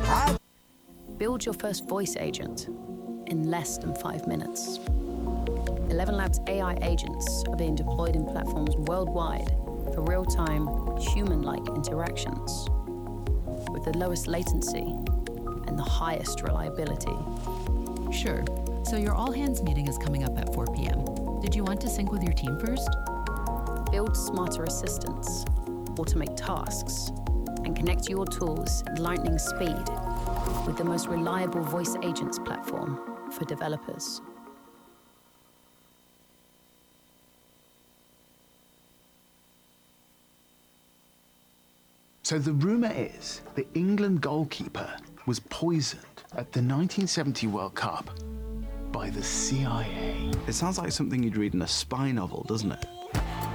Build your first voice agent in less than 5 minutes. 11 Labs AI agents are being deployed in platforms worldwide for real-time, human-like interactions with the lowest latency and the highest reliability. Sure. So your all-hands meeting is coming up at 4 p.m. Did you want to sync with your team first? Build smarter assistants, automate tasks, and connect your tools at lightning speed with the most reliable voice agents platform for developers. So the rumour is the England goalkeeper was poisoned at the 1970 World Cup by the CIA. It sounds like something you'd read in a spy novel, doesn't it?